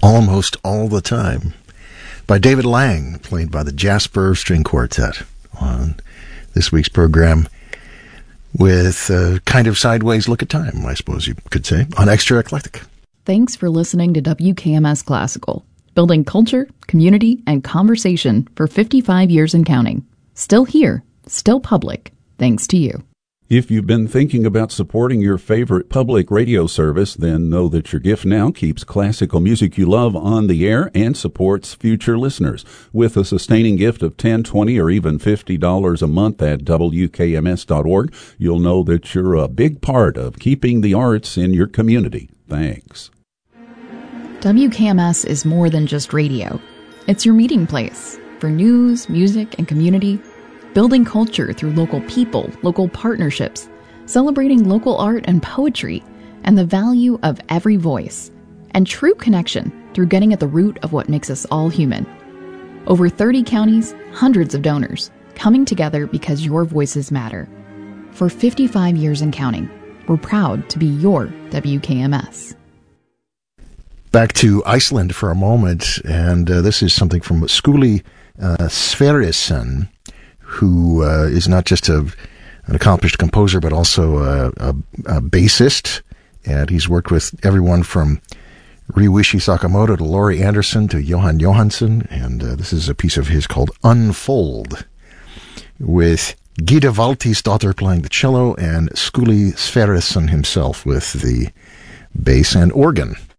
Almost All the Time by David Lang, played by the Jasper String Quartet on this week's program with a kind of sideways look at time, I suppose you could say, on Extra Eclectic. Thanks for listening to WKMS Classical, building culture, community, and conversation for 55 years and counting. Still here, still public, thanks to you. If you've been thinking about supporting your favorite public radio service, then know that your gift now keeps classical music you love on the air and supports future listeners. With a sustaining gift of $10, $20, or even $50 a month at WKMS.org, you'll know that you're a big part of keeping the arts in your community. Thanks. WKMS is more than just radio. It's your meeting place for news, music, and community. Building culture through local people, local partnerships, celebrating local art and poetry, and the value of every voice, and true connection through getting at the root of what makes us all human. Over 30 counties, hundreds of donors, coming together because your voices matter. For 55 years and counting, we're proud to be your WKMS. Back to Iceland for a moment, and this is something from Skúli Sverrisson, who is not just an accomplished composer, but also a bassist. And he's worked with everyone from Ryuichi Sakamoto to Laurie Anderson to Johan Johansson. And this is a piece of his called Unfold, with Gita Valtisdottir playing the cello and Skúli Sverrisson himself with the bass and organ.